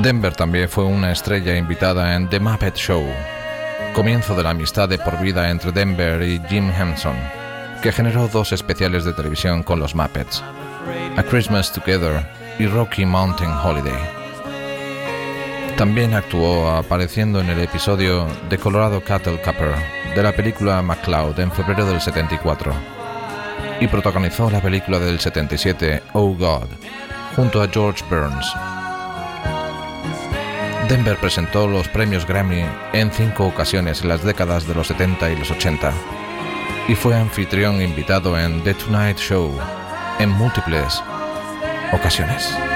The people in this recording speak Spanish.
Denver también fue una estrella invitada en The Muppet Show, comienzo de la amistad de por vida entre Denver y Jim Henson, que generó 2 especiales de televisión con los Muppets, A Christmas Together y Rocky Mountain Holiday. También actuó apareciendo en el episodio The Colorado Cattle Cupper de la película McCloud en febrero del 74 y protagonizó la película del 77 Oh God junto a George Burns. Denver presentó los premios Grammy en 5 ocasiones en las décadas de los 70 y los 80 y fue anfitrión invitado en The Tonight Show en múltiples ocasiones.